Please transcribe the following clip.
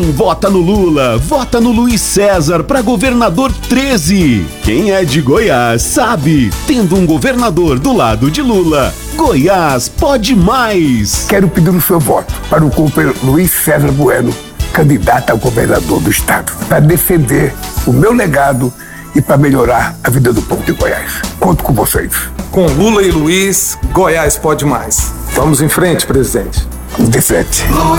Quem vota no Lula, vota no Luiz César para governador 13. Quem é de Goiás sabe, tendo um governador do lado de Lula, Goiás pode mais. Quero pedir o seu voto para o companheiro Luiz César Bueno, candidato a governador do estado, para defender o meu legado e para melhorar a vida do povo de Goiás. Conto com vocês. Com Lula e Luiz, Goiás pode mais. Vamos em frente, presidente. De frente.